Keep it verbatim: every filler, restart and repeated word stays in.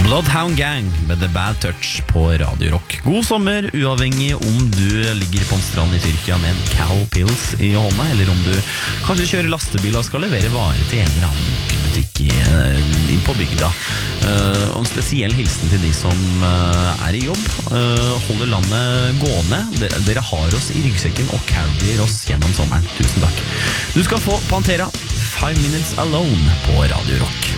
Bloodhound Gang med The Bad Touch på Radio Rock. God sommer, uavhengig om du ligger på en strand i Tyrkia med en Cow Pills i hånda, eller om du kanskje kjører lastebil og skal levere varer til en eller annen butikk inn på bygda. Uh, og en spesiell hilsen til de som uh, er i jobb, uh, holder landet gående. Dere, dere har oss i ryggsekken og carrier oss gjennom sommeren. Tusen takk. Du skal få Pantera, Five Minutes Alone på Radio Rock.